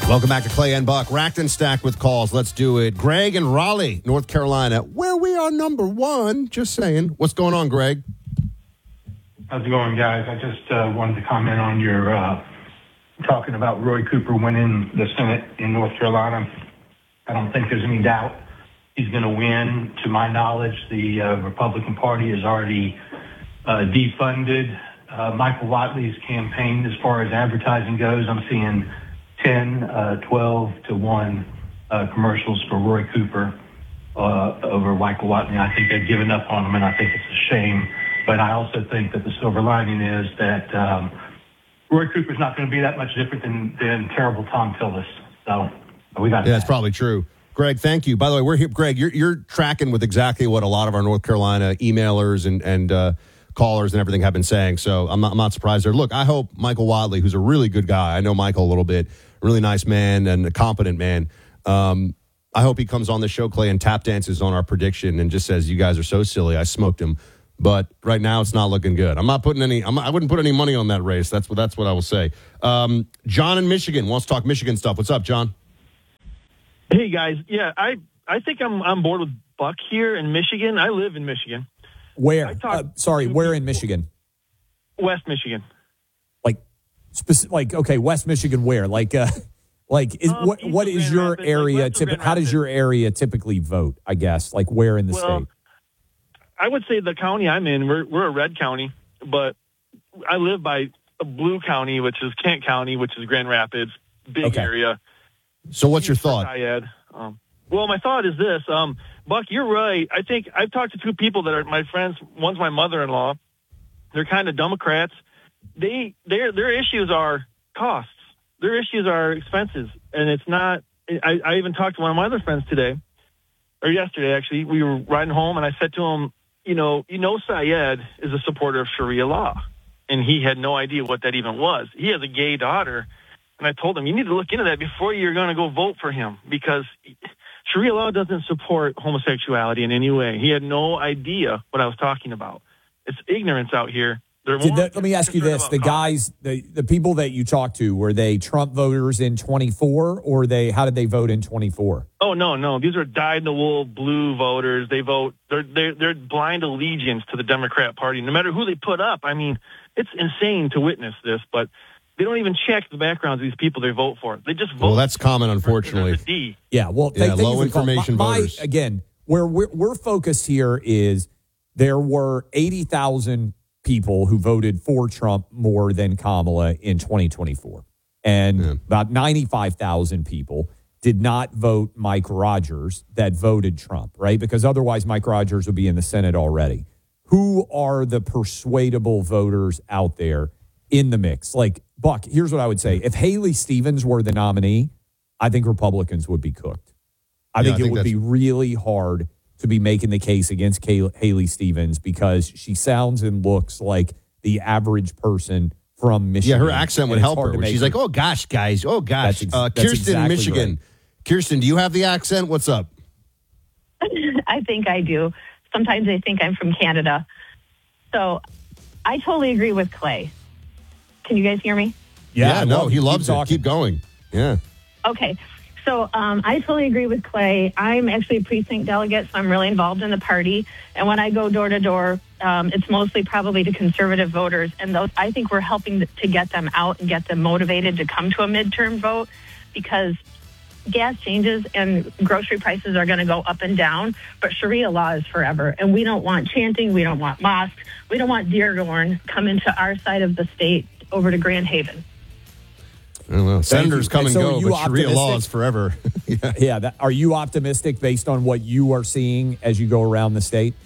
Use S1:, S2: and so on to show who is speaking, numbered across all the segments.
S1: Welcome back to Clay and Buck. Racked and stacked with calls. Let's do it. Greg in Raleigh, North Carolina, where we are number one. Just saying. What's going on, Greg?
S2: How's it going, guys? I just wanted to comment on your talking about Roy Cooper winning the Senate in North Carolina. I don't think there's any doubt he's going to win. To my knowledge, the Republican Party has already defunded Michael Whatley's campaign as far as advertising goes. I'm seeing 10, 12 to 1 commercials for Roy Cooper over Michael Whatley. I think they've given up on him, and I think it's a shame. But I also think that the silver lining is that Roy Cooper's not going to be that much different than terrible Tom Tillis. So we got.
S1: Yeah, that's probably true. Greg, thank you. By the way, we're here. Greg, you're tracking with exactly what a lot of our North Carolina emailers and callers and everything have been saying. So I'm not surprised there. Look, I hope Michael Whatley, who's a really good guy, I know Michael a little bit, really nice man and a competent man. I hope he comes on the show, Clay, and tap dances on our prediction and just says, "You guys are so silly. I smoked him." But right now, it's not looking good. I'm not putting any. I wouldn't put any money on that race. That's what I will say. John in Michigan wants to talk Michigan stuff. What's up, John?
S3: Hey guys, yeah, I think I'm on board with Buck here in Michigan. I live in Michigan.
S4: Where? Where in Michigan?
S3: West Michigan.
S4: Okay, West Michigan. Where? What is your area? How does your area typically vote? I guess where in the state?
S3: I would say the county I'm in, we're a red county, but I live by a blue county, which is Kent County, which is Grand Rapids, big area.
S1: So what's your thought?
S3: Well, my thought is this, Buck, you're right. I think I've talked to two people that are my friends. One's my mother-in-law. They're kind of Democrats. Their issues are costs. Their issues are expenses, and it's not. I even talked to one of my other friends today, or yesterday actually. We were riding home, and I said to him, Syed is a supporter of Sharia law, and he had no idea what that even was. He has a gay daughter, and I told him, you need to look into that before you're going to go vote for him, because Sharia law doesn't support homosexuality in any way. He had no idea what I was talking about. It's ignorance out here.
S4: Let me ask you this: the guys, the people that you talked to, were they Trump voters in 24, or how did they vote in 24?
S3: Oh no, these are dyed-in-the-wool blue voters. They vote. They're blind allegiance to the Democrat Party, no matter who they put up. I mean, it's insane to witness this, but they don't even check the backgrounds of these people they vote for. They just vote.
S1: Well, that's common, unfortunately.
S4: Yeah, well,
S1: low information voters.
S4: Again, where we're focused here is there were 80,000 people who voted for Trump more than Kamala in 2024. And about 95,000 people did not vote Mike Rogers that voted Trump, right? Because otherwise Mike Rogers would be in the Senate already. Who are the persuadable voters out there in the mix? Buck, here's what I would say. If Haley Stevens were the nominee, I think Republicans would be cooked. I think it would be really hard to be making the case against Haley Stevens, because she sounds and looks like the average person from Michigan.
S1: Yeah, her accent would help her. She's like, "Oh gosh, guys, oh gosh." Kirsten in Michigan. Right. Kirsten, do you have the accent? What's up?
S5: I think I do. Sometimes I think I'm from Canada. So I totally agree with Clay. Can you guys hear me?
S1: Yeah, no, he loves it. Keep going. Yeah.
S5: Okay. So I totally agree with Clay. I'm actually a precinct delegate, so I'm really involved in the party. And when I go door to door, it's mostly probably to conservative voters. And those, I think we're helping to get them out and get them motivated to come to a midterm vote, because gas changes and grocery prices are going to go up and down. But Sharia law is forever. And we don't want chanting. We don't want mosques. We don't want Dearborn coming to our side of the state over to Grand Haven.
S1: I don't know. Senators come and go, but Sharia law is forever.
S4: Yeah. Are you optimistic based on what you are seeing as you go around the state?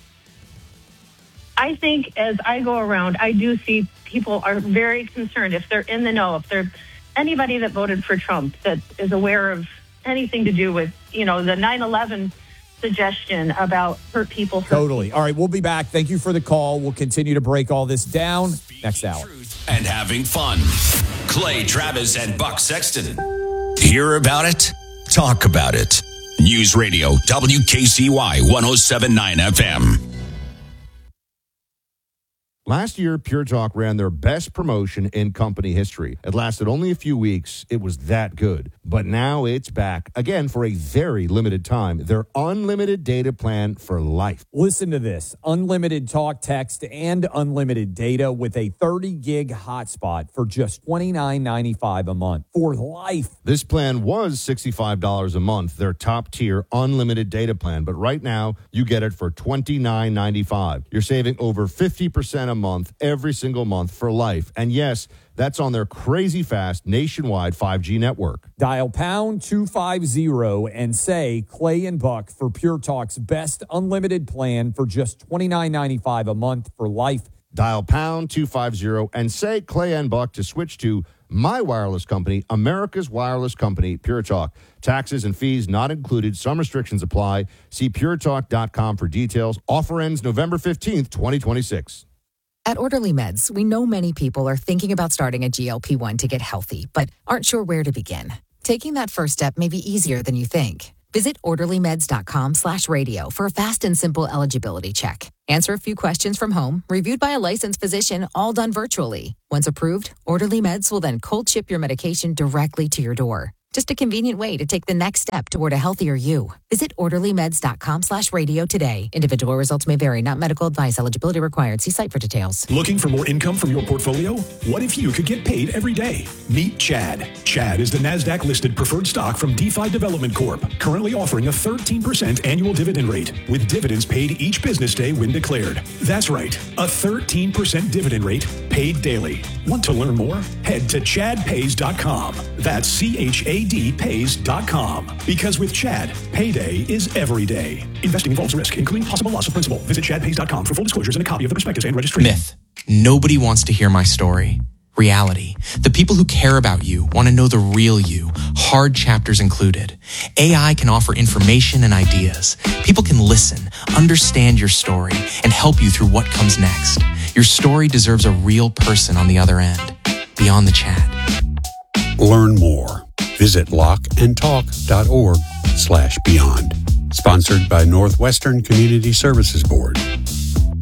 S5: I think as I go around, I do see people are very concerned if they're in the know, if they're anybody that voted for Trump that is aware of anything to do with, the 9/11 suggestion about hurt people.
S4: Totally. All right, we'll be back. Thank you for the call. We'll continue to break all this down next hour.
S6: And having fun. Clay Travis and Buck Sexton. Hear about it? Talk about it. News Radio WKCY 107.9 FM.
S1: Last year, Pure Talk ran their best promotion in company history. It lasted only a few weeks. It was that good. But now it's back, again, for a very limited time. Their unlimited data plan for life.
S4: Listen to this. Unlimited talk, text, and unlimited data with a 30-gig hotspot for just $29.95 a month for life.
S1: This plan was $65 a month, their top-tier unlimited data plan. But right now, you get it for $29.95. You're saving over 50% a month every single month for life. And yes, that's on their crazy fast nationwide 5G network.
S4: Dial pound 250 and say Clay and Buck for Pure Talk's best unlimited plan for just $29.95 a month for life.
S1: Dial pound 250 and say Clay and Buck to switch to my wireless company, America's wireless company, Pure Talk. Taxes and fees not included. Some restrictions apply. See puretalk.com for details. Offer ends November 15th, 2026.
S7: At Orderly Meds, we know many people are thinking about starting a GLP-1 to get healthy, but aren't sure where to begin. Taking that first step may be easier than you think. Visit orderlymeds.com/radio for a fast and simple eligibility check. Answer a few questions from home, reviewed by a licensed physician, all done virtually. Once approved, Orderly Meds will then cold ship your medication directly to your door. Just a convenient way to take the next step toward a healthier you. Visit orderlymeds.com/radio today. Individual results may vary, not medical advice. Eligibility required. See site for details.
S8: Looking for more income from your portfolio? What if you could get paid every day? Meet Chad. Chad is the NASDAQ-listed preferred stock from DeFi Development Corp., currently offering a 13% annual dividend rate, with dividends paid each business day when declared. That's right, a 13% dividend rate paid daily. Want to learn more? Head to chadpays.com. That's CHADpays.com. Because with Chad, payday is every day. Investing involves risk, including possible loss of principal. Visit chadpays.com for full disclosures and a copy of the prospectus and registration.
S9: Myth. Nobody wants to hear my story. Reality. The people who care about you want to know the real you, hard chapters included. AI can offer information and ideas. People can listen, understand your story, and help you through what comes next. Your story deserves a real person on the other end, beyond the chat.
S10: Learn more. Visit lockandtalk.org/beyond. Sponsored by Northwestern Community Services Board.